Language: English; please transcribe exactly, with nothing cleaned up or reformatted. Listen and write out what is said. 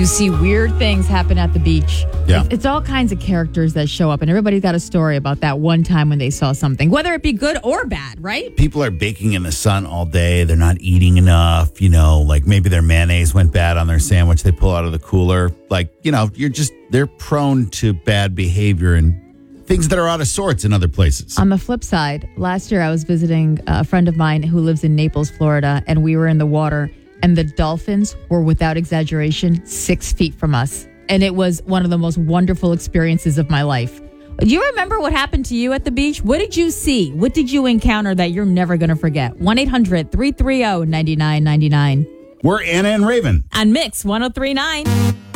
see weird things happen at the beach. Yeah. It's, it's all kinds of characters that show up, and everybody's got a story about that one time when they saw something, whether it be good or bad, right? People are baking in the sun all day. They're not eating enough. You know, like maybe their mayonnaise went bad on their sandwich they pull out of the cooler. Like, you know, you're just, they're prone to bad behavior and things that are out of sorts in other places. On the flip side, last year I was visiting a friend of mine who lives in Naples, Florida, and we were in the water, and the dolphins were, without exaggeration, six feet from us. And it was one of the most wonderful experiences of my life. Do you remember what happened to you at the beach? What did you see? What did you encounter that you're never going to forget? one eight hundred three three zero nine nine nine nine. We're Anna and Raven. On Mix one oh three point nine.